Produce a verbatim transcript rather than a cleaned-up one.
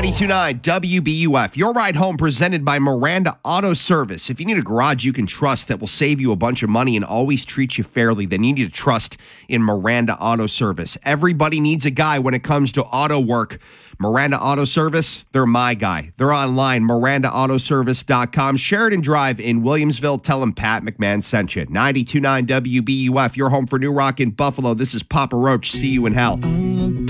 ninety-two point nine W B U F. Your ride home presented by Miranda Auto Service. If you need a garage you can trust that will save you a bunch of money and always treat you fairly, then you need to trust in Miranda Auto Service. Everybody needs a guy when it comes to auto work. Miranda Auto Service, they're my guy. They're online, Miranda Auto Service dot com. Sheridan Drive in Williamsville. Tell them Pat McMahon sent you. ninety-two point nine W B U F, your home for New Rock in Buffalo. This is Papa Roach. See you in hell.